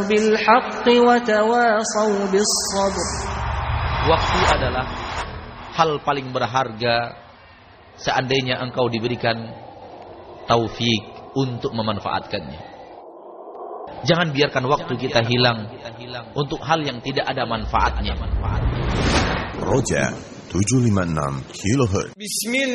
بالحق وتواصوا بالصبر. Waktu adalah hal paling berharga seandainya engkau diberikan taufik untuk memanfaatkannya. Jangan biarkan waktu kita hilang untuk hal yang tidak ada manfaatnya. Roja 756 kHz.